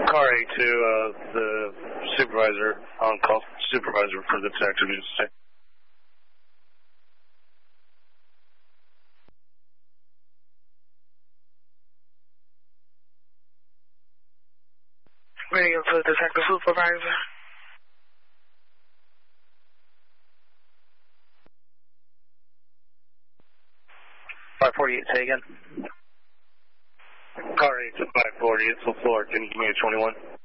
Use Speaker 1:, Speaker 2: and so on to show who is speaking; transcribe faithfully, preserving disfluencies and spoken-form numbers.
Speaker 1: Car eight two, uh, the supervisor on call, supervisor for the detective needs to say.
Speaker 2: Radio to the detective supervisor.
Speaker 1: five forty-eight, say again. Car eight to five forty, it's LaFleur. Can you give me a twenty-one?